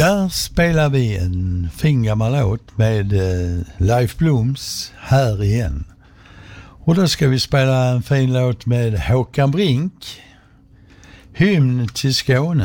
Där spelar vi en fin gammal låt med Leif Blooms Här igen. Och då ska vi spela en fin låt med Håkan Brink, Hymn till Skåne.